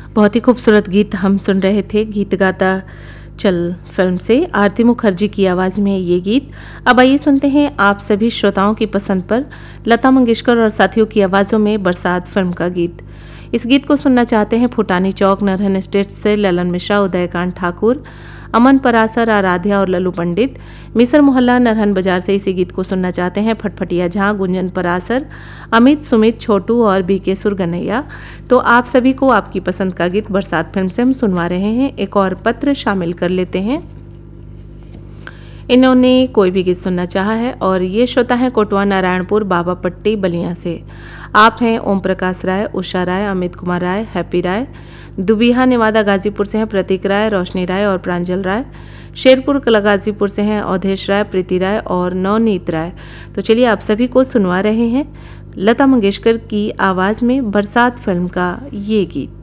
बहुत ही खूबसूरत गीत हम सुन रहे थे गीत गाता चल फिल्म से आरती मुखर्जी की आवाज़ में ये गीत। अब आइए सुनते हैं आप सभी श्रोताओं की पसंद पर लता मंगेशकर और साथियों की आवाज़ों में बरसात फिल्म का गीत। इस गीत को सुनना चाहते हैं फुटानी चौक नरहन स्टेट से ललन मिश्रा, उदयकांत ठाकुर, अमन परासर, आराध्या और लल्लू पंडित। मिसर मोहल्ला नरहन बाजार से इसी गीत को सुनना चाहते हैं फटफटिया झा, गुंजन परासर, अमित, सुमित, छोटू और बीके सुरगनैया। तो आप सभी को आपकी पसंद का गीत बरसात फिल्म से हम सुनवा रहे हैं। एक और पत्र शामिल कर लेते हैं। इन्होंने कोई भी गीत सुनना चाहा है और ये श्रोता है कोटवा नारायणपुर बाबा पट्टी बलिया से। आप हैं ओम प्रकाश राय, उषा राय, अमित कुमार राय, हैप्पी राय। दुबिहा नेवादा गाजीपुर से हैं प्रतीक राय, रोशनी राय और प्रांजल राय। शेरपुर कला गाजीपुर से हैं अवधेश राय, प्रीति राय और नवनीत राय। तो चलिए आप सभी को सुनवा रहे हैं लता मंगेशकर की आवाज़ में बरसात फिल्म का ये गीत।